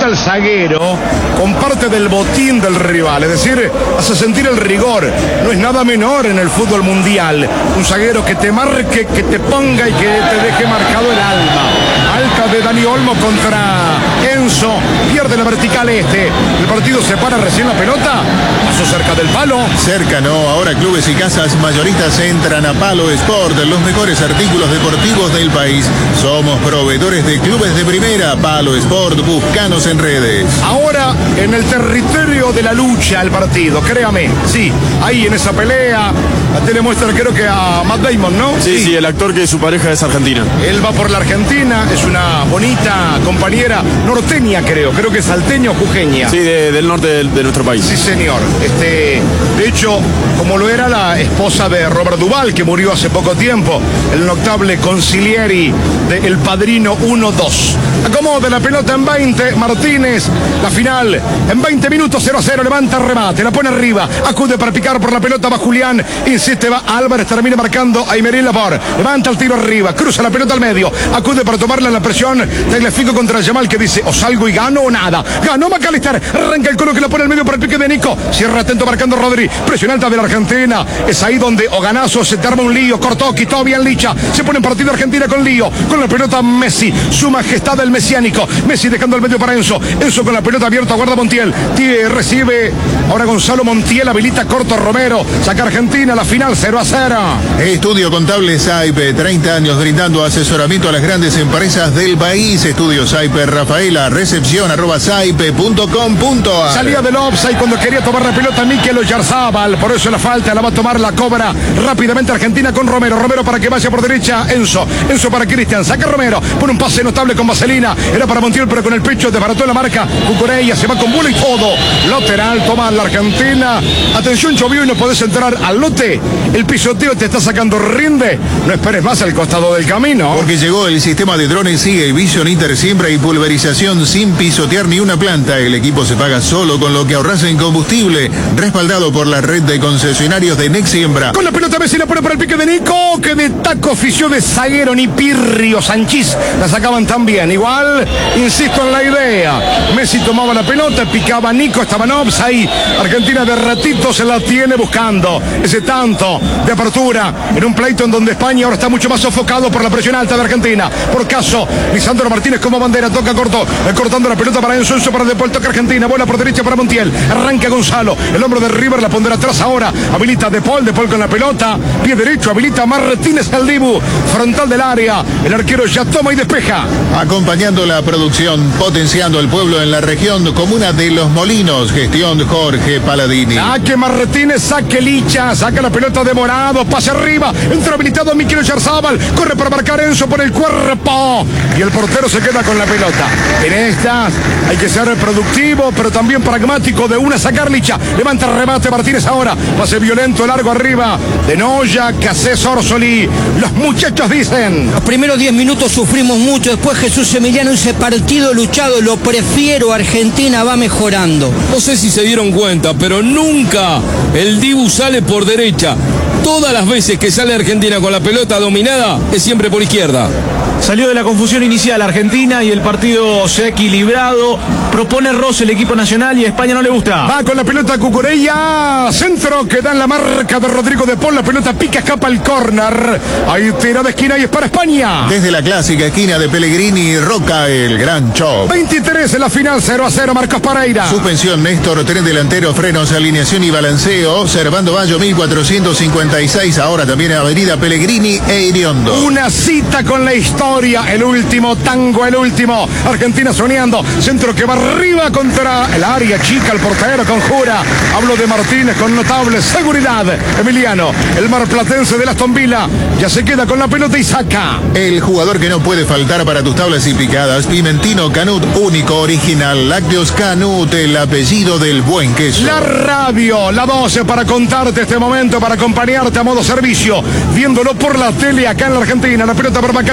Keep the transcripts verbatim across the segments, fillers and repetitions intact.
al zaguero con parte del botín del rival, es decir, hace sentir el rigor. No es nada menor en el fútbol mundial. Un zaguero que te marque, que te ponga y que te deje marcado el alma. Alta de Dani Olmo contra Enzo. Pierde la vertical este. El partido se para recién la pelota. Pasó cerca del palo. Cerca no, ahora clubes y casas mayoristas entran a Palo Sport, los mejores artículos deportivos del país. Somos proveedores de clubes de primera. Palo Sport, búscanos en redes. Ahora en el territorio de la lucha el partido, créame, sí, ahí en esa pelea, la tele muestra creo que a Matt Damon, ¿no? Sí, sí, sí, el actor que su pareja es argentina. Él va por la Argentina, es una bonita compañera norteña creo, creo que es salteña o jujeña. Sí, de, del norte de, de nuestro país. Sí, señor. Este, de hecho, como lo era la esposa de Robert Duvall, que murió hace poco tiempo, el notable Consiglieri de El Padrino uno dos. Acomoda la pelota en veinte, Martínez, la final en veinte minutos, cero a cero, levanta remate, la pone arriba, acude para picar por la pelota, va Julián, insiste, va Álvarez, termina marcando a Aymeril Labor, levanta el tiro arriba, cruza la pelota al medio, acude para tomarla en la presión, Tagliafico contra Yamal que dice, o salgo y gano o nada, ganó McAllister, arranca el colo que la pone al medio para el pique de Nico, cierra atento marcando Rodri, presión alta de la Argentina, es ahí donde Oganazo se te arma un lío, cortó, quitó bien Licha, se pone en partido Argentina con lío, con la pelota Messi, su majestad del mesiánico, Messi dejando el medio para Enzo, Enzo con la pelota abierta, guarda Montiel, Tie recibe, ahora Gonzalo Montiel habilita corto Romero, saca Argentina, la final cero a cero. Estudio Contable Saipe, treinta años brindando asesoramiento a las grandes empresas del país. Estudio Saipe, Rafaela, recepción arroba saipe punto com punto ar. Salía del offside cuando quería tomar la pelota Mikel Oyarzábal, por eso la falta, la va a tomar, la cobra rápidamente Argentina con Romero, Romero para que vaya por derecha Enzo, Enzo para Cristian, saca Romero, pone un pase notable con Vaselina, era para Montiel pero con el pecho desbarató la marca, Cucurella se va con bola y todo, lateral, toma la Argentina, atención llovió y no podés entrar al lote, el pisoteo te está sacando, rinde, no esperes más al costado del camino. Porque llegó el sistema de drones Sigue Vision Inter siembra y pulverización sin pisotear ni una planta, el equipo se paga solo con lo que ahorras en combustible, respaldado por la red de concesionarios de Nexiembra. Con la pelota Messi la pone para el pique de Nico, que de taco ofició de zaguero, ni Pirrio, Sanchís la sacaban también, igual, insisto en la idea, Messi tomaba la pelota, picaba Nico, estaba en offside, Argentina de ratito se la tiene buscando, ese tanto de apertura, en un pleito en donde España ahora está mucho más sofocado por la presión alta de Argentina, por caso, Lisandro Martínez como bandera, toca corto, eh, cortando la pelota para Enzo, Enzo para De Paul, toca Argentina, bola por derecha para Montiel, arranca Gonzalo, el hombro de River la pondrá atrás ahora, habilita De Paul, De Paul con la pelota, pie derecho, habilita Martínez al Dibu, frontal del área, el arquero ya toma y despeja. Acompañando la producción, potenciando el pueblo en la región, comuna de Los Molinos, gestión Jorge Paladini. Saque Martínez, saque Licha, saca la pelota de Morado, pase arriba, entra habilitado Mikel Oyarzábal, corre para marcar Enzo por el cuerpo y el portero se queda con la pelota. En estas hay que ser productivo, pero también pragmático, de una sacar Licha, levanta el remate Martínez ahora, pase violento, largo arriba, de Noya, Cassés, Orsoli, los muchachos dicen. Los primeros diez minutos sufrimos mucho, después Jesús Emiliano, ese partido luchado, lo prefiero, Argentina va mejorando. No sé si se dieron cuenta, pero nunca el Dibu sale por derecha. Todas las veces que sale Argentina con la pelota dominada es siempre por izquierda. Salió de la confusión inicial Argentina y el partido se ha equilibrado. Propone Ross el equipo nacional y a España no le gusta. Va con la pelota Cucurella, centro que da en la marca de Rodrigo de Paul, la pelota pica, escapa el córner. Ahí tira de esquina y es para España. Desde la clásica esquina de Pellegrini, Roca, el gran show. veintitrés en la final, cero a cero, Marcos Pereira. Suspensión Néstor, tren delantero, frenos, alineación y balanceo. Servando Bayo mil cuatrocientos cincuenta y seis, ahora también Avenida Pellegrini e Iriondo. Una cita con la historia, el último tango, el último. Argentina soñando, centro que va arriba contra el área chica, el portero conjura. Hablo de Martínez con notable seguridad. Emiliano, el marplatense de Aston Villa, ya se queda con la pelota y saca. El jugador que no puede faltar para tus tablas y picadas, Pimentino Canut, único, original, Lácteos Canut, el apellido del buen queso. La radio, la doce para contarte este momento, para acompañarte a modo servicio, viéndolo por la tele acá en la Argentina. La pelota para McAllister, corre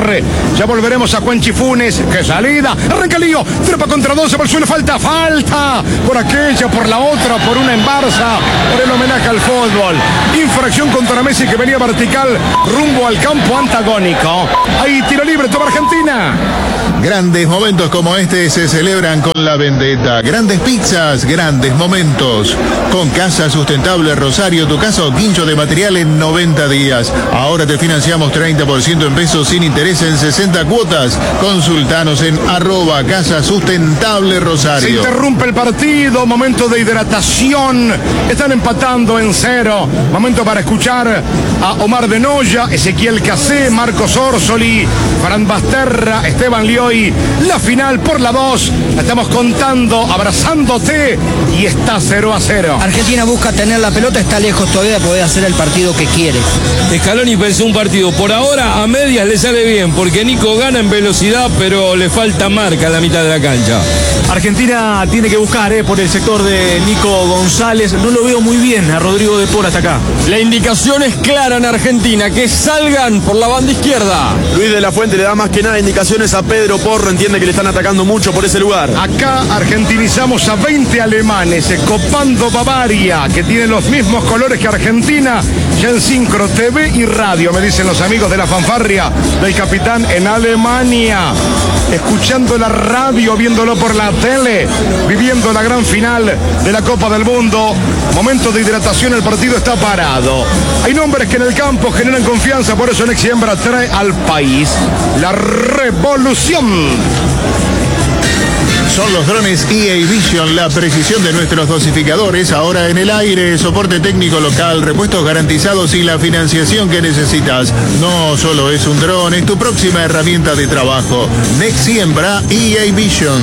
Torre. Ya volveremos a Juan Chifunes. ¡Qué salida! Arranca el lío. Trepa contra doce por el suelo. Falta, falta. Por aquella, por la otra, por una en Barça. Por el homenaje al fútbol. Infracción contra Messi que venía vertical rumbo al campo antagónico. Ahí tiro libre, toma Argentina. Grandes momentos como este se celebran con la Vendetta. Grandes pizzas, grandes momentos. Con Casa Sustentable Rosario, tu casa o quincho de material en noventa días. Ahora te financiamos treinta por ciento en pesos sin interés en sesenta cuotas. Consultanos en arroba Casa Sustentable Rosario. Se interrumpe el partido, momento de hidratación. Están empatando en cero. Momento para escuchar a Omar de Noya, Ezequiel Casé, Marcos Orsoli, Fran Basterra, Esteban Lioy. La final por la dos. La estamos contando, abrazándote y está cero a cero. Argentina busca tener la pelota, está lejos todavía de poder hacer el partido que quiere. Scaloni pensó un partido. Por ahora a medias le sale bien, porque Nico gana en velocidad, pero le falta marca en la mitad de la cancha. Argentina tiene que buscar eh, por el sector de Nico González. No lo veo muy bien a Rodrigo de Paul hasta acá. La indicación es clara en Argentina, que salgan por la banda izquierda. Luis de la Fuente le da más que nada indicaciones a Pedro Porro, entiende que le están atacando mucho por ese lugar. Acá argentinizamos a veinte alemanes, eh, copando Bavaria, que tiene los mismos colores que Argentina, ya en Sincro T V y radio, me dicen los amigos de la fanfarria del capitán en Alemania. Escuchando la radio, viéndolo por la tele, viviendo la gran final de la Copa del Mundo. Momento de hidratación, el partido está parado. Hay nombres que en el campo generan confianza, por eso Nexiembra trae al país la revolución. Son los drones E A Vision, la precisión de nuestros dosificadores, ahora en el aire, soporte técnico local, repuestos garantizados y la financiación que necesitas. No solo es un dron, es tu próxima herramienta de trabajo. Nexiembra E A Vision.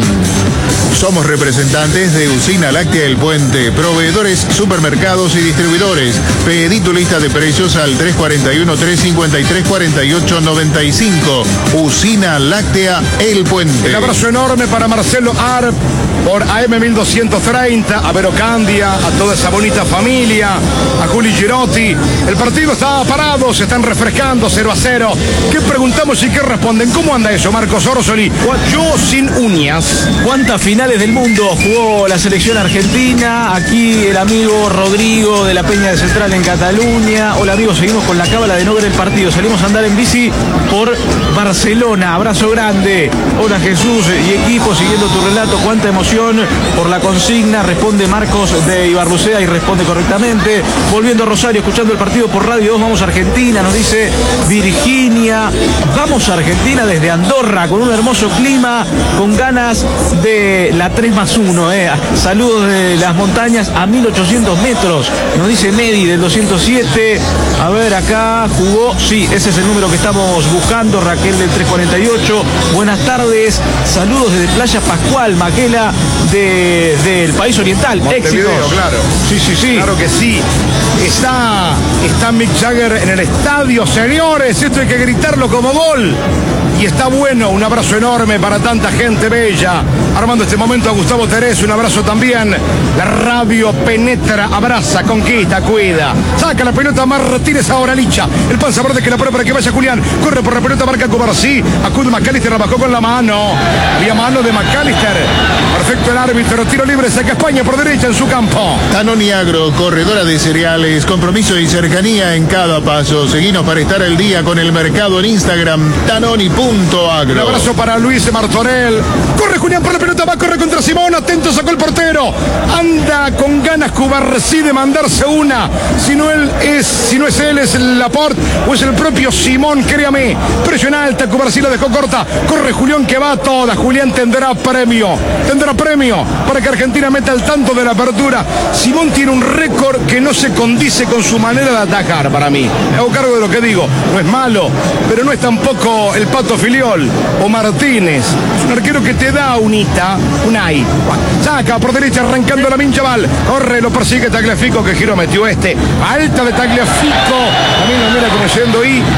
Somos representantes de Usina Láctea El Puente, proveedores, supermercados y distribuidores. Pedí tu lista de precios al tres cuatro uno, tres cinco tres, cuatro ocho nueve cinco. Usina Láctea El Puente. Un abrazo enorme para Marcelo Arp por A M mil doscientos treinta, a Vero Candia, a toda esa bonita familia, a Juli Girotti. El partido está parado, se están refrescando, cero a cero. ¿Qué preguntamos y qué responden? ¿Cómo anda eso, Marcos Orsoli? Yo sin uñas. ¿Cuántas finales del mundo jugó la selección argentina? Aquí el amigo Rodrigo de la Peña de Central en Cataluña. Hola amigos, seguimos con la cábala de no ver el partido. Salimos a andar en bici por Barcelona. Abrazo grande. Hola Jesús y equipo, siguiendo tu relato. Cuánta emoción por la consigna. Responde Marcos de Ibarlucea y responde correctamente. Volviendo a Rosario, escuchando el partido por Radio dos. Vamos a Argentina, nos dice Virginia. Vamos a Argentina desde Andorra con un hermoso clima, con ganas de la tres más uno. Eh. Saludos de las montañas a mil ochocientos metros. Nos dice Medi del doscientos siete. A ver, acá jugó. Sí, ese es el número que estamos buscando. Raquel del trescientos cuarenta y ocho. Buenas tardes. Saludos desde Playa Pascual, Maquela de, del país oriental. Éxitos. Claro. Sí, sí, sí. Claro que sí. Está, está Mick Jagger en el estadio, señores. Esto hay que gritarlo como gol. Y está bueno, un abrazo enorme para tanta gente bella. Armando este momento a Gustavo Terés, un abrazo también. La radio penetra, abraza, conquista, cuida. Saca la pelota Martínez ahora Licha. El panza verde que la pone para que vaya Julián. Corre por la pelota, marca Cubarsí. Acude McAllister, la bajó con la mano. Había mano de McAllister. Perfecto el árbitro, tiro libre, saca España por derecha en su campo. Danoni Agro, corredora de cereales, compromiso y cercanía en cada paso. Seguinos para estar al día con el mercado en Instagram, Danoni punto agro. Un abrazo para Luis Martorell. Corre Julián por la pelota, va a correr contra Simón. Atento, sacó el portero. Anda con ganas Cubarsí de mandarse una. Si no él es, si no es él, es el Laporte o es el propio Simón, créame. Presión alta, Cubarsí la dejó corta. Corre Julián que va a toda. Julián tendrá premio. Tendrá premio para que Argentina meta el tanto de la apertura. Simón tiene un récord que no se condice con su manera de atacar para mí. Me hago cargo de lo que digo. No es malo, pero no es tampoco el Pato Filiol o Martínez. Es un arquero que te da unita, un ay. Saca por derecha arrancando la Minchaval. Corre, lo persigue Tagliafico, que giro metió este. Alta de Tagliafico. También la mira como yendo y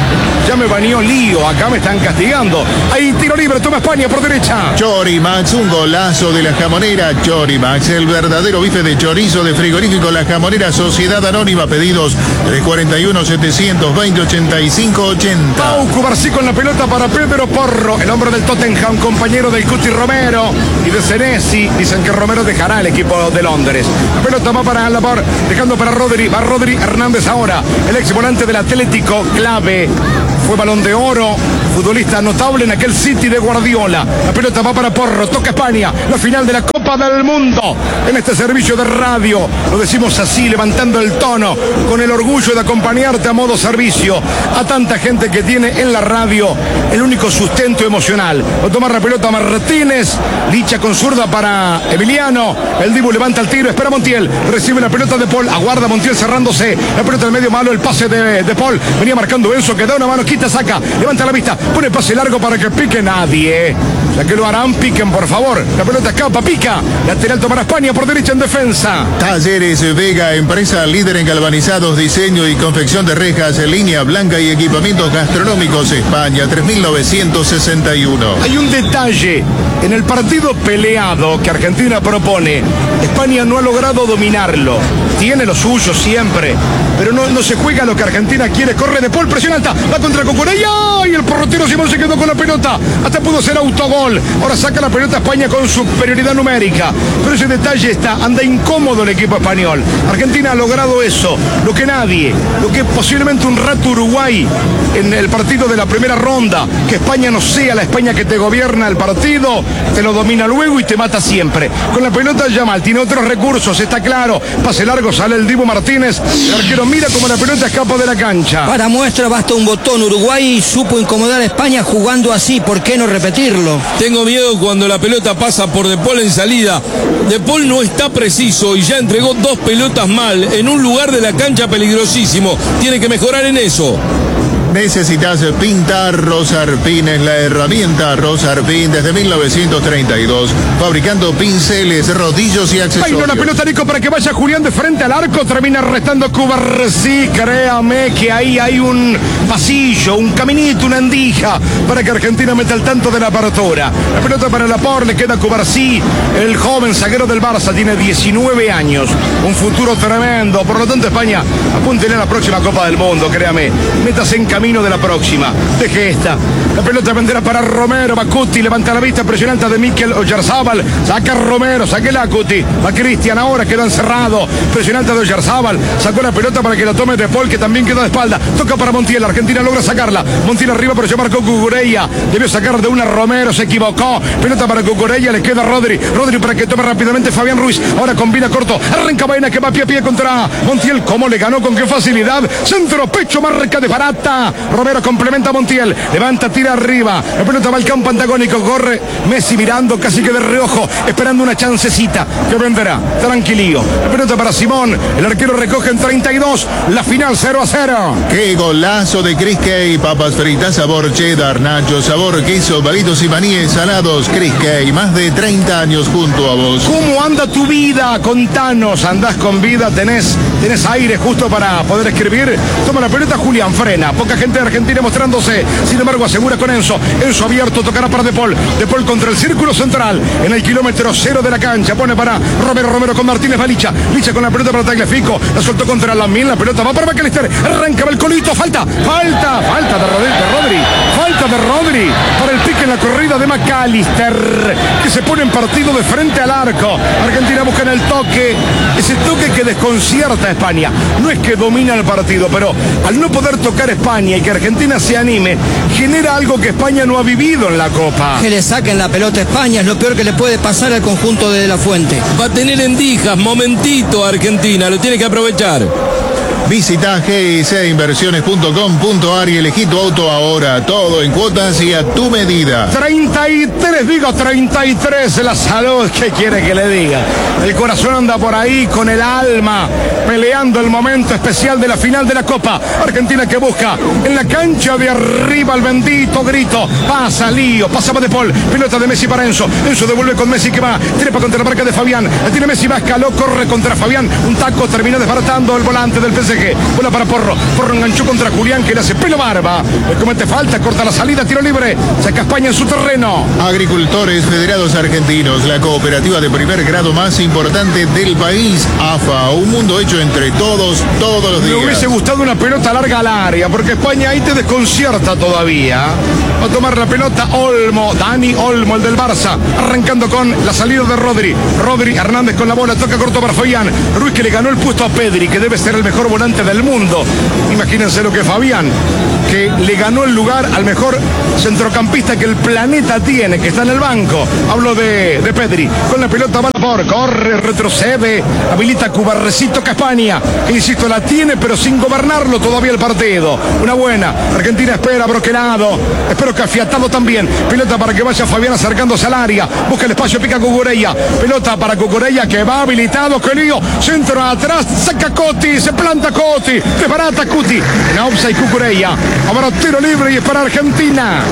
Ya me bañó lío, acá me están castigando. Ahí tiro libre, toma España por derecha. Chorimax, un golazo de la jamonera Chorimax, el verdadero bife de chorizo de frigorífico La Jamonera Sociedad Anónima. Pedidos tres cuatro uno, setecientos veinte, ochenta y cinco ochenta. Pau Cubarsí con la pelota para Pedro Porro, el hombre del Tottenham, compañero del Cuti Romero y de Senesi. Dicen que Romero dejará el equipo de Londres. La pelota va para Lavar, dejando para Rodri. Va Rodri Hernández ahora, el ex volante del Atlético, clave. Fue Balón de Oro, futbolista notable en aquel City de Guardiola. La pelota va para Porro, toca España, la final de la Copa del Mundo. En este servicio de radio, lo decimos así, levantando el tono, con el orgullo de acompañarte a modo servicio a tanta gente que tiene en la radio el único sustento emocional. Va a tomar la pelota Martínez, Licha con zurda para Emiliano. El Dibu levanta el tiro, espera Montiel, recibe la pelota de Paul, aguarda Montiel cerrándose. La pelota del medio malo, el pase de, de Paul. Venía marcando Enzo, que da una mano, quita, saca, levanta la vista, pone pase largo para que pique nadie. Ya que lo harán, piquen por favor. La pelota escapa, pica. Lateral para España por derecha en defensa. Talleres Vega, empresa líder en galvanizados, diseño y confección de rejas, línea blanca y equipamientos gastronómicos. España, tres mil novecientos sesenta y uno. Hay un detalle. En el partido peleado que Argentina propone, España no ha logrado dominarlo. Tiene lo suyo siempre, pero no, no se juega lo que Argentina quiere. Corre de Paul, presión alta, va contra Cucurella y el porrotero Simón se quedó con la pelota. Hasta pudo ser autogol. Ahora saca la pelota España con superioridad numérica. Pero ese detalle está, anda incómodo el equipo español. Argentina ha logrado eso, lo que nadie, lo que posiblemente un rato Uruguay en el partido de la primera ronda. Que España no sea la España que te gobierna el partido, te lo domina luego y te mata siempre. Con la pelota Yamal tiene otros recursos, está claro. Pase largo, sale el Dibu Martínez. El arquero mira como la pelota escapa de la cancha. Para muestra basta un botón. Uruguay supo incomodar a España jugando así, ¿por qué no repetirlo? Tengo miedo cuando la pelota pasa por De Paul en salida. De Paul no está preciso y ya entregó dos pelotas mal en un lugar de la cancha peligrosísimo. Tiene que mejorar en eso. Necesitas pintar, Rosarpin es la herramienta. Rosarpin desde mil novecientos treinta y dos, fabricando pinceles, rodillos y accesorios. Ay, no, la pelota, Nico, para que vaya Julián de frente al arco, termina restando Cubarsí. Créame que ahí hay un pasillo, un caminito, una andija para que Argentina meta el tanto de la apertura. La pelota para Laporte, le queda Cubarsí, el joven zaguero del Barça, tiene diecinueve años, un futuro tremendo. Por lo tanto, España, apúntele a la próxima Copa del Mundo, créame, métase en camino de la próxima. Deje esta. La pelota vendrá para Romero. Bacuti levanta la vista, presionante de Mikel Oyarzábal. Saca Romero, saque la Cuti. Va Cristian ahora, queda encerrado. Presionante de Oyarzábal. Sacó la pelota para que la tome De Paul, que también queda de espalda. Toca para Montiel. Argentina logra sacarla. Montiel arriba, pero se marcó Cucurella. Debió sacar de una Romero, se equivocó. Pelota para Cucurella, le queda Rodri. Rodri para que tome rápidamente Fabián Ruiz. Ahora combina corto. Arranca Baena, que va pie a pie contra Montiel. ¿Cómo le ganó? ¿Con qué facilidad? Centro, pecho, marca de barata. Romero complementa a Montiel, levanta, tira arriba, la pelota va al campo antagónico, corre Messi mirando casi que de reojo, esperando una chancecita que vendrá, tranquilío. La pelota para Simón, el arquero recoge en treinta y dos, la final cero a cero. ¡Qué golazo de Chris Kay! Papas fritas, sabor cheddar, nacho, sabor queso, palitos y maníes salados. Chris Kay, más de treinta años junto a vos. ¿Cómo anda tu vida? Contanos, andás con vida, tenés, tenés aire justo para poder escribir. Toma la pelota Julián, frena, poca gente de Argentina mostrándose, sin embargo asegura con Enzo, Enzo abierto, tocará para De Paul, De Paul contra el círculo central, en el kilómetro cero de la cancha, pone para Romero, Romero con Martínez, va Licha, Licha con la pelota para Tagliafico, la soltó contra Lamine, la pelota va para McAllister, arranca el colito, falta, falta, falta de Rodri, de Rodri, falta de Rodri, para el pique en la corrida de McAllister, que se pone en partido de frente al arco. Argentina busca en el toque, ese toque que desconcierta a España, no es que domina el partido, pero al no poder tocar España y que Argentina se anime, genera algo que España no ha vivido en la Copa. Que le saquen la pelota a España es lo peor que le puede pasar al conjunto de De La Fuente. Va a tener endijas, momentito Argentina, lo tiene que aprovechar. Visita G I C inversiones punto com punto a r y elegí tu auto ahora. Todo en cuotas y a tu medida. treinta y tres, digo treinta y tres, la salud, ¿qué quiere que le diga? El corazón anda por ahí con el alma, peleando el momento especial de la final de la Copa. Argentina que busca en la cancha de arriba el bendito grito. Pasa lío, pasaba De Paul, pelota de Messi para Enzo. Enzo devuelve con Messi que va, trepa contra la marca de Fabián. La tiene Messi, va, escaló, corre contra Fabián. Un taco, termina desbaratando el volante del P S G. Jorge. Bola para Porro. Porro enganchó contra Julián, que le hace pelo barba. Le comete falta, corta la salida, tiro libre. Saca España en su terreno. Agricultores Federados Argentinos, la cooperativa de primer grado más importante del país. A F A, un mundo hecho entre todos, todos los días. Me hubiese gustado una pelota larga al área, porque España ahí te desconcierta todavía. Va a tomar la pelota Olmo, Dani Olmo, el del Barça, arrancando con la salida de Rodri. Rodri Hernández con la bola, toca corto para Fabián. Ruiz, que le ganó el puesto a Pedri, que debe ser el mejor volante del mundo. Imagínense lo que Fabián, que le ganó el lugar al mejor centrocampista que el planeta tiene, que está en el banco. Hablo de, de Pedri. Con la pelota va por, corre, retrocede, habilita Cubarrecito, que España, que insisto, la tiene, pero sin gobernarlo todavía el partido. Una buena. Argentina espera, broquelado. Espero que afiatado también. Pelota para que vaya Fabián acercándose al área. Busca el espacio, pica Cucurella. Pelota para Cucurella, que va habilitado. Que lío. Centro atrás. Saca Coti. Se planta Coti. Desbarata Cuti. En offside Cucurella. Ahora tiro libre y es para Argentina.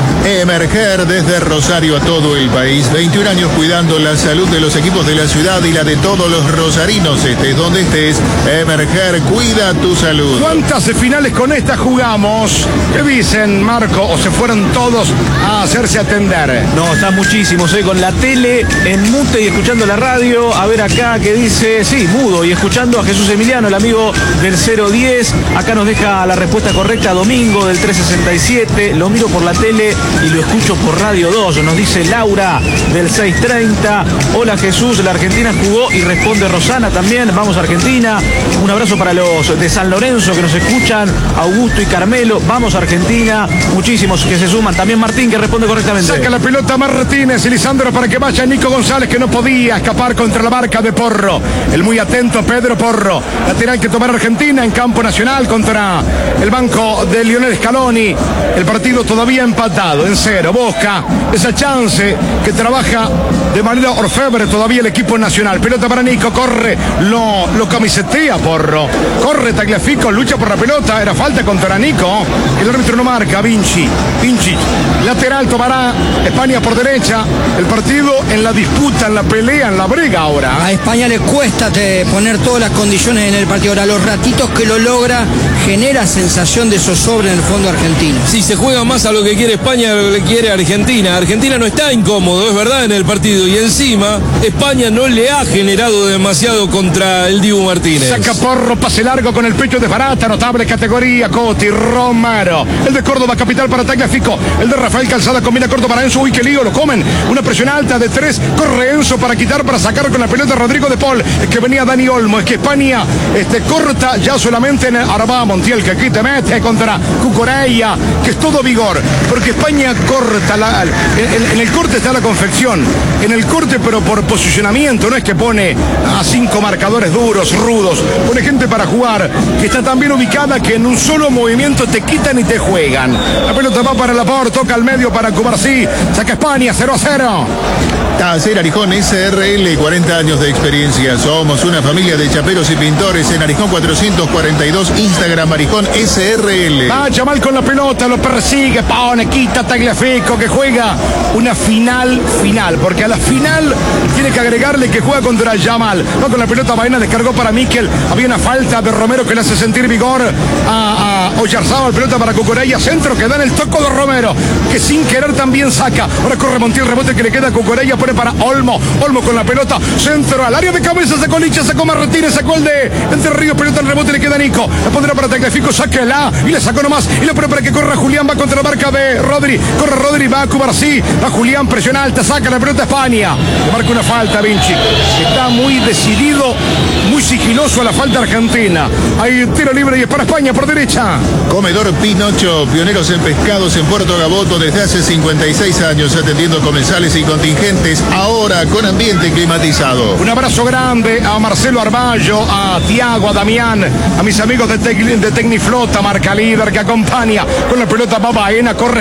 Emerger desde Rosario a todo el país. veintiún años cuidando la salud de los equipos de la ciudad y la de todos los rosarinos. Estés donde estés, Emerger cuida tu salud. ¿Cuántas finales con esta jugamos? ¿Qué dicen, Marco? ¿O se fueron todos a hacerse atender? No, está muchísimos, ¿eh? Con la tele en mute y escuchando la radio. A ver acá que dice, sí, mudo, y escuchando a Jesús Emiliano, el amigo del cero diez. Acá nos deja la respuesta correcta, Domingo del tres sesenta y siete. Lo miro por la tele y lo escucho por Radio dos, nos dice Laura del seis treinta. Hola Jesús, la Argentina jugó, y responde Rosana también, vamos Argentina. Un abrazo para los de San Lorenzo que nos escuchan, Augusto y Carmelo, vamos Argentina. Muchísimos que se suman, también Martín que responde correctamente. Saca la pelota Martínez y Lisandro para que vaya Nico González, que no podía escapar contra la marca de Porro. El muy atento Pedro Porro, lateral que tomar Argentina en campo nacional contra el banco de Lionel Scaloni. El partido todavía empatado en cero. Busca esa chance que trabaja de manera orfebre todavía el equipo nacional. Pelota para Nico, corre, lo, lo camisetea Porro. Corre Tagliafico, lucha por la pelota. Era falta contra Nico. El árbitro no marca. Vinci, Vinci, lateral, tomará España por derecha. El partido en la disputa, en la pelea, en la brega ahora. A España le cuesta te, poner todas las condiciones en el partido. Ahora, los ratitos que lo logra, genera sensación de zozobra en el fondo argentino. Sí, se juega más a lo que quiere España, a lo que quiere Argentina. Argentina no está incómodo, es verdad, en el partido. Y encima, España no le ha generado demasiado contra el Dibu Martínez. Saca Porro, pase largo con el pecho de Barata, notable categoría. Coti, Romero. El de Córdoba, capital para Tagliafico. El de Rafael Calzada combina corto para Enzo. Uy, qué lío, lo comen. Una presión alta de tres. Corre Enzo para quitar, para sacar con la pelota Rodrigo de Paul. Es que venía Dani Olmo. Es que España este, corta ya solamente en el Arabá Montiel, que aquí te mete contra Cucurella, que es todo vigor. Porque España corta, la, en, en el corte está la confección. En el corte, pero por posicionamiento. No es que pone a cinco marcadores duros, rudos. Pone gente para jugar, que está tan bien ubicada que en un solo movimiento te quitan y te juegan. La pelota va para Laporte, toca al medio para Cubarsí. Saca España, cero a cero. Taller Arijón S R L, cuarenta años de experiencia. Somos una familia de chaperos y pintores en Arijón cuatrocientos cuarenta y dos, Instagram Arijón S R L. Va Yamal con la pelota, lo persigue, pone, quita Tagliafico, que juega una final, final, porque a la final tiene que agregarle que juega contra Yamal. Va con la pelota, Baena descargó para Miquel, había una falta de Romero que le hace sentir vigor a, a Oyarzábal, pelota para Cucurella, centro que da en el toco de Romero, que sin querer también saca. Ahora corre Montiel, rebote que le queda a Cucurella, pone para Olmo, Olmo con la pelota, centro al área de cabeza, sacó Licha, sacó Martínez, sacó el de Entre Ríos, pelota en rebote, le queda a Nico, la pondrá para Tagliafico, sáquela, y le sacó nomás, y le pone para que corra Julián, va contra la marca de Rodri, corre Rodri, va a Cubarsí, va Julián, presión alta, saca la pelota a España, le marca una falta Vinci, está muy decidido, muy sigiloso a la falta argentina. Hay tiro libre y es para España por derecha. Comedor Pinocho, pioneros en pescados en Puerto Gaboto desde hace cincuenta y seis años, atendiendo comensales y contingentes, ahora con ambiente climatizado. Un abrazo grande a Marcelo Arballo, a Tiago, a Damián, a mis amigos de, Tec de Tecniflota, marca líder que acompaña con la pelota va Baena, corre, escapó de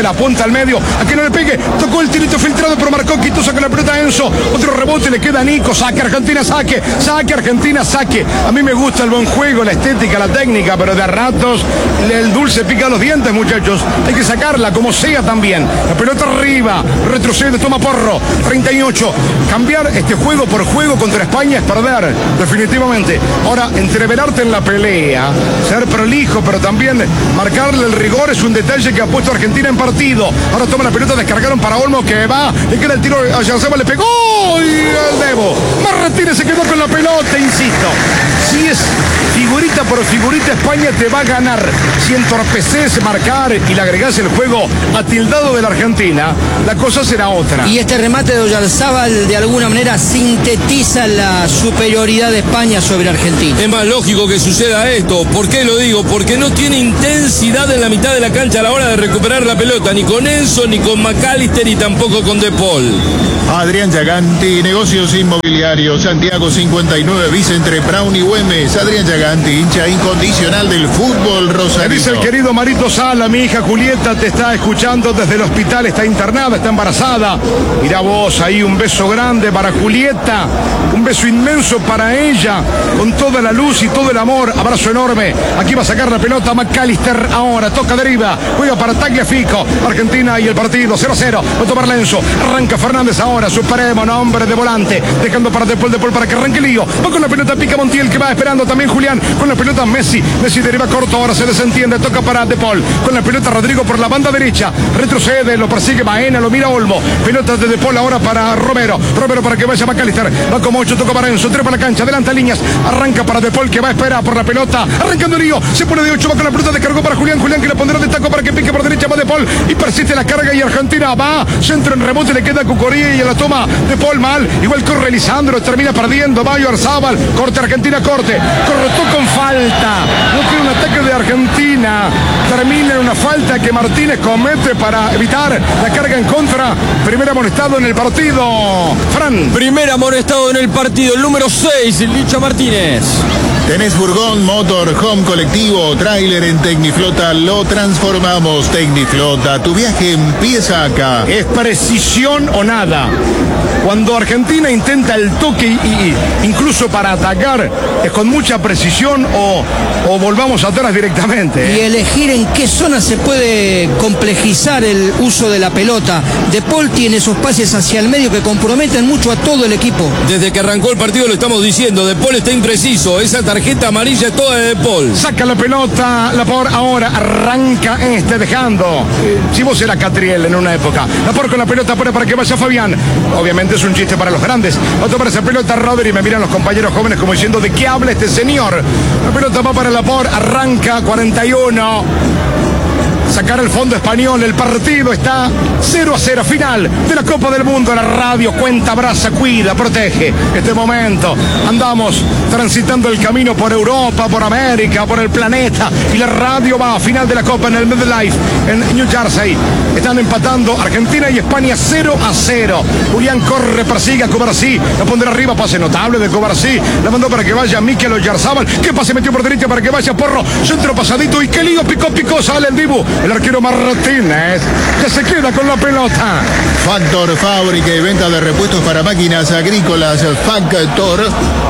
de la punta al medio, a que no le pegue, tocó el tirito filtrado, pero marcó Quito, saca la pelota a Enzo, otro rebote, le queda a Nico, saque Argentina, saque, saque Argentina, saque. A mí me gusta el buen juego, la estética, la técnica, pero de a ratos el dulce pica los dientes, muchachos. Hay que sacarla como sea también. La pelota arriba, retrocede, toma Porro, treinta y ocho. Cambiar este juego por juego contra España es perder, definitivamente. Ahora, entreverarte en la pelea, ser prolijo, pero también marcarle el rigor es un detalle que ha puesto Argentina en partido. Ahora toma la pelota, descargaron para Olmo, que va, le queda el tiro a Yarzaba, le pegó y el Debo. Martínez se quedó con la pelota, insisto. Si es figurita por figurita, España te va a ganar. Si entorpeces marcar y le agregás el juego atildado de la Argentina, la cosa será otra. Y este remate de Oyarzábal de alguna manera sintetiza la superioridad de España sobre Argentina. Es más lógico que suceda esto. ¿Por qué lo digo? Porque no tiene intensidad en la mitad de la cancha a la hora de recuperar la pelota, ni con Enzo, ni con McAllister, y tampoco con De Paul. Adrián Yaganti, negocios inmobiliarios, Santiago cincuenta y nueve, vice entre Brown y Güemes. Adrián Yaganti, hincha incondicional del fútbol rosarino. Me dice el querido Marito Sala, mi hija Julieta te está escuchando desde el hospital, está internada, está embarazada. Mirá vos, ahí un beso grande para Julieta, un beso inmenso para ella, con toda la luz y todo el amor, abrazo enorme. Aquí va a sacar la pelota McAllister ahora, toca deriva, juega para Tagliafico, Argentina y el partido cero a cero, va a tomar Lenzo, arranca Fernández ahora, supremo nombre de volante, dejando para De Paul, De Paul para que arranque el lío, va con la pelota, pica Montiel, que va esperando también Julián, con la pelota Messi, Messi deriva corto, ahora se desentiende, toca para De Paul, con la pelota Rodrigo por la banda derecha, retrocede, lo persigue Baena, lo mira Olmo, pelota de De Paul ahora para Romero, Romero para que vaya McAllister, va como ocho, toca para Enzo, trepa la cancha, adelanta líneas, arranca para De Paul, que va a esperar por la pelota, arrancando el lío, se pone de ocho, va con la pelota, descargó para Julián, Julián que le pondrá de taco para que pique por derecha, va De Paul y persiste la carga y Argentina va, centro en rebote, le queda a Cucoría y a la toma De Paul mal, igual corre Lisandro, termina perdiendo, va Oyarzábal, corte Argentina, corte, cortó con falta, no tiene un ataque de Argentina, termina en una falta que Martínez comete para evitar la carga en contra, primer amonestado en el partido, Fran. Primer amonestado en el partido, el número seis, Licha Martínez. Tenés furgón, motor, home, colectivo, tráiler en Tecniflota, lo transformamos. Tecniflota, tu viaje empieza acá. Es precisión o nada. Cuando Argentina intenta el toque y, y incluso para atacar, es con mucha precisión o, o volvamos atrás directamente. Y elegir en qué zona se puede complejizar el uso de la pelota. De Paul tiene esos pases hacia el medio que comprometen mucho a todo el equipo. Desde que arrancó el partido lo estamos diciendo, De Paul está impreciso, esa tarjeta amarilla es toda de De Paul. Saca la pelota, la por ahora arranca este dejando. Eh, si vos eras Catriel en una época, la por con la pelota pone para que vaya Fabián. Obviamente es un chiste para los grandes. Va a tomar esa pelota Rodri y me miran los compañeros jóvenes como diciendo ¿de qué habla este señor? La pelota va para la por, arranca cuarenta y uno. Sacar el fondo español, el partido está cero a cero, final de la Copa del Mundo. La radio cuenta, abraza, cuida, protege este momento. Andamos transitando el camino por Europa, por América, por el planeta, y la radio va a final de la Copa en el MetLife en New Jersey. Están empatando Argentina y España cero a cero. Julián corre, persigue a Cobarsí, la pondrá arriba, pase notable de Cobarsí, la mandó para que vaya Mikel Oyarzábal, que pase metió por derecha para que vaya Porro, centro pasadito y qué lío, picó, picó, sale el Dibu. El arquero Martínez, que se queda con la pelota. Factor, fábrica y venta de repuestos para máquinas agrícolas. Factor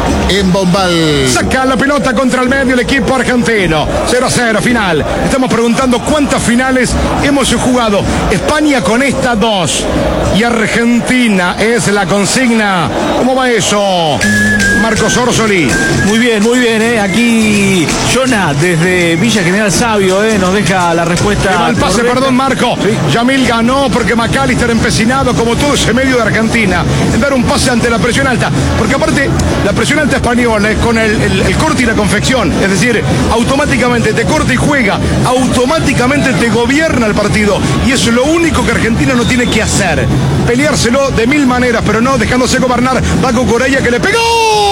en Bombal. Saca la pelota contra el medio el equipo argentino. cero a cero, final. Estamos preguntando cuántas finales hemos jugado. España con esta dos. Y Argentina es la consigna. ¿Cómo va eso, Marcos Orsoli? Muy bien, muy bien, ¿eh? Aquí Jonah desde Villa General Sabio, ¿eh? Nos deja la respuesta. Qué mal pase, correcta. perdón, Marco. Sí. Yamil ganó porque McAllister empecinado, como todo ese medio de Argentina, en dar un pase ante la presión alta. Porque aparte, la presión alta española es con el, el, el corte y la confección. Es decir, automáticamente te corta y juega, automáticamente te gobierna el partido. Y eso es lo único que Argentina no tiene que hacer. Peleárselo de mil maneras, pero no dejándose gobernar. Va con Corella que le pegó.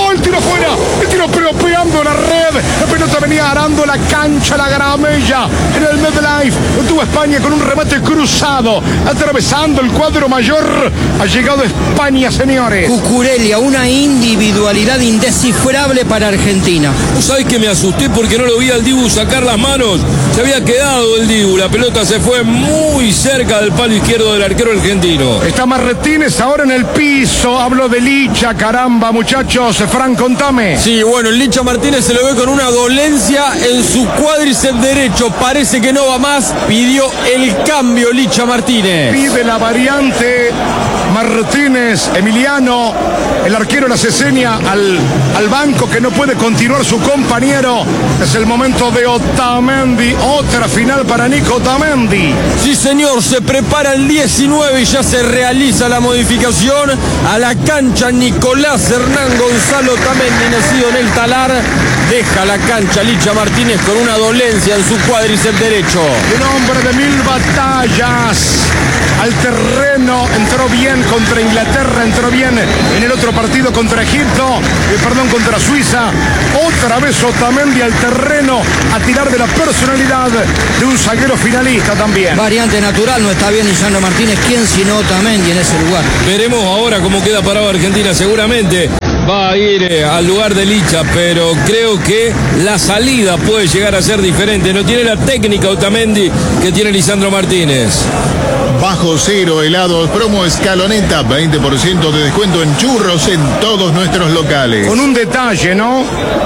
el tiro fuera, el tiro peopeando la red, la pelota venía arando la cancha, la gramella, en el MedLife, lo tuvo España con un remate cruzado, atravesando el cuadro mayor, ha llegado España, señores. Cucurella, una individualidad indescifrable para Argentina. ¿Vos sabés que me asusté porque no lo vi al Dibu sacar las manos? Se había quedado el Dibu, la pelota se fue muy cerca del palo izquierdo del arquero argentino. Está Martínez ahora en el piso, hablo de Licha, caramba, muchachos. Fran, contame. Sí, bueno, el Licha Martínez se lo ve con una dolencia en su cuádriceps derecho, parece que no va más, pidió el cambio Licha Martínez. Pide la variante Martínez, Emiliano, el arquero la hace seña al, al banco que no puede continuar su compañero. Es el momento de Otamendi, otra final para Nico Otamendi. Sí, señor, se prepara el diecinueve y ya se realiza la modificación a la cancha. Nicolás Hernán Gonzalo Otamendi, nacido en el Talar, deja la cancha Licha Martínez con una dolencia en su cuádriceps derecho. Un hombre de mil batallas al terreno, entró bien contra Inglaterra, entró bien en el otro partido contra Egipto, eh, perdón, contra Suiza. Otra vez Otamendi al terreno a tirar de la personalidad de un zaguero finalista también. Variante natural, no está bien Lisandro Martínez, ¿quién sino Otamendi en ese lugar? Veremos ahora cómo queda parado Argentina, seguramente va a ir eh, al lugar de Licha, pero creo que la salida puede llegar a ser diferente. No tiene la técnica Otamendi que tiene Lisandro Martínez. Bajo cero helados, promo Escaloneta, veinte por ciento de descuento en churros en todos nuestros locales. Con un detalle, ¿no?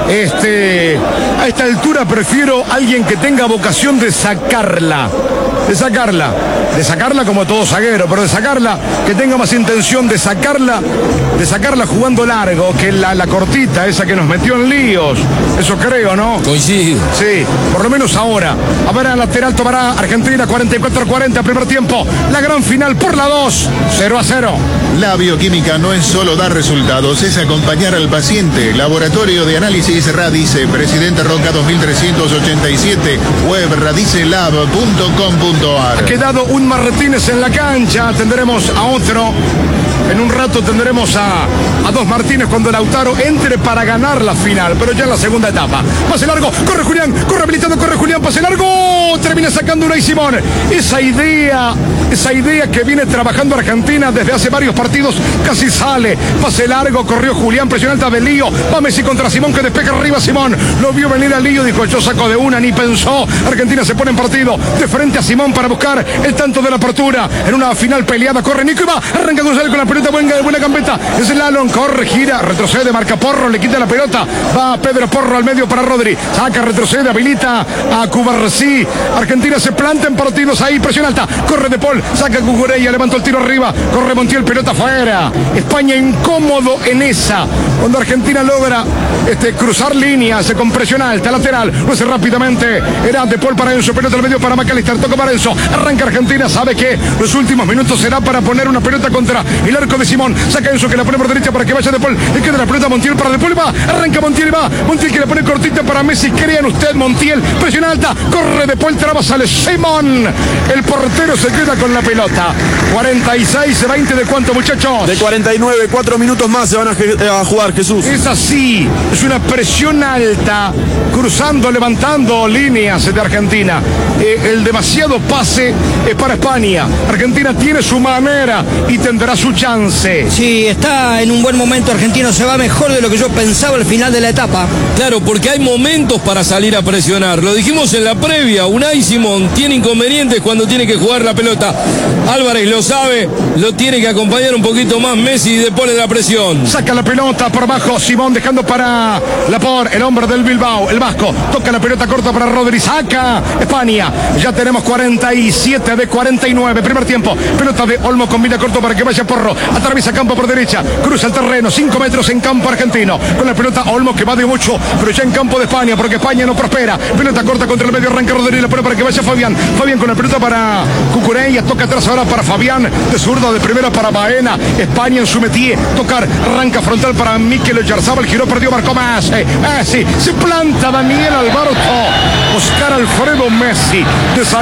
Este, a esta altura prefiero alguien que tenga vocación de sacarla. De sacarla. De sacarla como todo zaguero, pero de sacarla, que tenga más intención de sacarla, de sacarla jugando largo, que la, la cortita, esa que nos metió en líos. Eso creo, ¿no? Coincido. Sí, por lo menos ahora. A ver, al lateral tomará Argentina, cuarenta y cuatro a cuarenta, primer tiempo. La gran final por la dos, cero a cero. La bioquímica no es solo dar resultados, es acompañar al paciente. Laboratorio de Análisis Radice, Presidente Roca dos mil trescientos ochenta y siete, web radicelab punto com punto ar. Ha quedado un Martínez en la cancha, tendremos a otro. En un rato tendremos a, a dos Martínez cuando Lautaro entre para ganar la final, pero ya en la segunda etapa. Pase largo, corre Julián, corre habilitado, corre Julián, pase largo, termina sacando Unai Simón. Esa idea, esa idea que viene trabajando Argentina desde hace varios partidos, casi sale. Pase largo, corrió Julián, presión alta de Lío, va Messi contra Simón que despeja arriba Simón. Lo vio venir a Lío, dijo yo saco de una, ni pensó. Argentina se pone en partido, de frente a Simón para buscar el tanto de la apertura. En una final peleada, corre Nico y va, arranca González con la pelota, buena, buena campeta. Es el Alon, corre, gira, retrocede, marca Porro, le quita la pelota. Va Pedro Porro al medio para Rodri. Saca, retrocede, habilita a Cubarsí. Argentina se planta en partidos ahí, presión alta. Corre De Paul, saca Cucurella, levantó el tiro arriba. Corre Montiel, pelota afuera. España incómodo en esa. Cuando Argentina logra este, cruzar líneas con presión alta, lateral, lo hace rápidamente. Era De Paul para Enzo, pelota al medio para McAllister, toca para Enzo. Arranca Argentina, sabe que los últimos minutos será para poner una pelota contra el arco de Simón. Saca Enzo que la pone por derecha para que vaya De Paul. Le queda la pelota a Montiel para De Paul y va. Arranca Montiel y va. Montiel que la pone cortita para Messi. Crean usted, Montiel. Presión alta. Corre De Paul, traba, sale Simón. El portero se queda con la pelota. cuarenta y seis, veinte de cuánto, muchachos. De cuarenta y nueve, cuatro minutos más se van a, a jugar, Jesús. Es así. Es una presión alta. Cruzando, levantando líneas de Argentina. Eh, el demasiado pase es para España. Argentina tiene su manera y tendrá su chance. Sí, está en un buen momento Argentino, se va mejor de lo que yo pensaba al final de la etapa. Claro, porque hay momentos para salir a presionar. Lo dijimos en la previa, Unai Simón tiene inconvenientes cuando tiene que jugar la pelota. Álvarez lo sabe, lo tiene que acompañar un poquito más Messi y De Paul de la presión. Saca la pelota por abajo, Simón dejando para Laporte, el hombre del Bilbao, el vasco. Toca la pelota corta para Rodri, saca España. Ya tenemos cuarenta y siete de cuarenta y nueve, primer tiempo. Pelota de Olmo, combina corto para que vaya Porro. Atraviesa campo por derecha, cruza el terreno, cinco metros en campo argentino. Con la pelota Olmo que va de mucho, pero ya en campo de España, porque España no prospera. Pelota corta contra el medio, arranca Rodríguez, la pone para que vaya Fabián. Fabián con la pelota para Cucurella, toca atrás ahora para Fabián, de zurda de primera para Baena. España en su métier, tocar, arranca frontal para Mikel Oyarzabal, giró, perdió, marcó Messi. Messi, se planta Daniel Alberto. Oscar Alfredo Messi, de zaguero.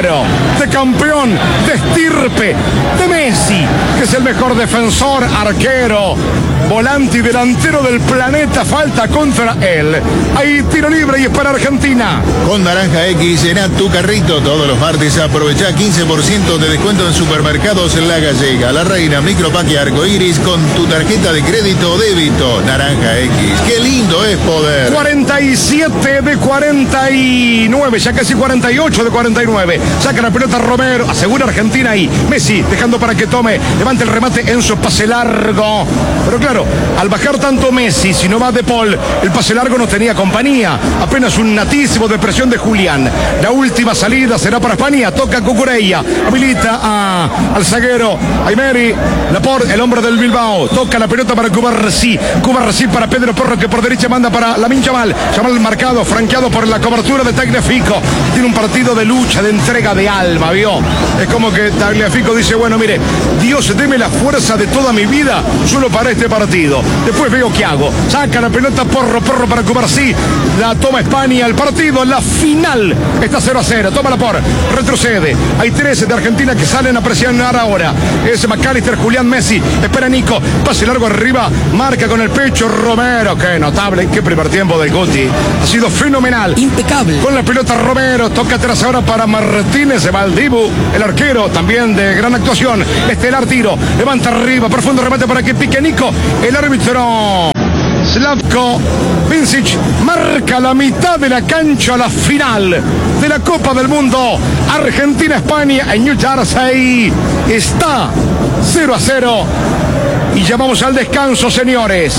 cero, de campeón, de estirpe, de Messi, que es el mejor defensor, arquero, volante y delantero del planeta. Falta contra él. Hay tiro libre y es para Argentina. Con Naranja X, llena tu carrito. Todos los martes aprovecha quince por ciento de descuento en supermercados La Gallega, La Reina, Micropack y Arcoiris con tu tarjeta de crédito o débito. Naranja X, qué lindo es poder. cuarenta y siete de cuarenta y nueve, ya casi cuarenta y ocho de cuarenta y nueve. Saca la pelota Romero, asegura Argentina ahí. Messi dejando para que tome, levanta el remate en su pase largo. Pero claro, al bajar tanto Messi, si no va De Paul, el pase largo no tenía compañía. Apenas un natísimo de presión de Julián. La última salida será para España. Toca Cucurella, habilita a, al zaguero Aymeri Laporte, el hombre del Bilbao. Toca la pelota para Cubarsí. Cubarsí para Pedro Porro, que por derecha manda para Lamine Yamal. Yamal marcado, franqueado por la cobertura de Tagliafico. Tiene un partido de lucha, de entrega de alma, ¿vio? Es como que Tagliafico dice, bueno, mire, Dios, deme la fuerza de toda mi vida solo para este partido. Después veo qué hago. Saca la pelota Porro, Porro para Cubarsí. La toma España, el partido, la final. Está cero a cero. Tómala por. Retrocede. Hay trece de Argentina que salen a presionar ahora. Es McAllister, Julián, Messi. Espera Nico. Pase largo arriba. Marca con el pecho Romero. Qué notable. Qué primer tiempo del Guti. Ha sido fenomenal. Impecable. Con la pelota Romero. Toca atrás ahora para Martínez. Valdibu, el arquero, también de gran actuación. Estelar tiro. Levanta arriba. Profundo remate para que pique Nico. El árbitro Slavko Vincic marca la mitad de la cancha, la final de la Copa del Mundo. Argentina-España en New Jersey. Está cero a cero. Y ya vamos al descanso, señores.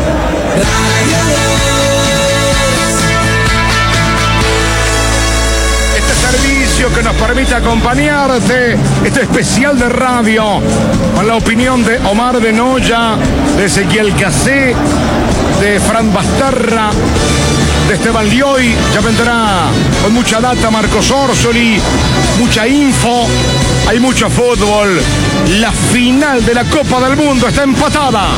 Este servicio que nos permite acompañarte, este especial de radio, con la opinión de Omar de Noya, de Ezequiel Casé, de Fran Bastarra, de Esteban Lioy. Ya vendrá con mucha data Marcos Orsoli, mucha info, hay mucho fútbol. La final de la Copa del Mundo está empatada.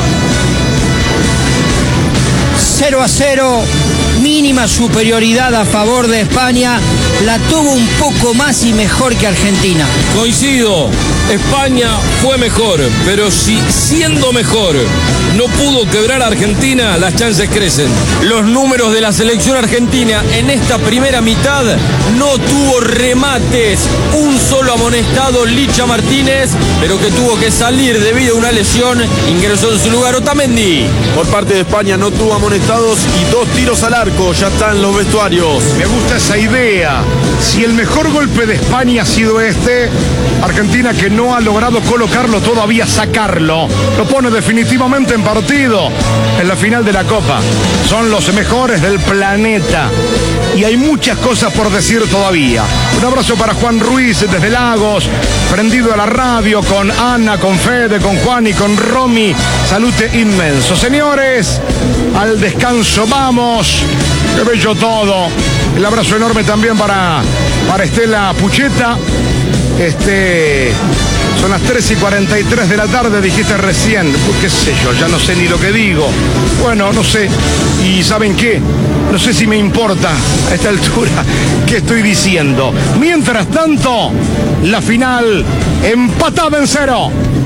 cero a cero, mínima superioridad a favor de España. La tuvo un poco más y mejor que Argentina. Coincido, España fue mejor, pero si siendo mejor no pudo quebrar a Argentina, las chances crecen. Los números de la selección argentina en esta primera mitad: no tuvo remates, un solo amonestado, Licha Martínez, pero que tuvo que salir debido a una lesión. Ingresó en su lugar Otamendi. Por parte de España no tuvo amonestados y dos tiros al arco, ya están los vestuarios. Me gusta esa idea. Si el mejor golpe de España ha sido este, Argentina, que no ha logrado colocarlo todavía, sacarlo, lo pone definitivamente en partido en la final de la Copa. Son los mejores del planeta y hay muchas cosas por decir todavía. Un abrazo para Juan Ruiz desde Lagos, prendido a la radio con Ana, con Fede, con Juan y con Romy. Salute inmenso. Señores, al descanso vamos. Qué bello todo. El abrazo enorme también para, para Estela Pucheta. Este, son las tres y cuarenta y tres de la tarde, dijiste recién. Qué sé yo, ya no sé ni lo que digo. Bueno, no sé. ¿Y saben qué? No sé si me importa a esta altura qué estoy diciendo. Mientras tanto, la final empatada en cero.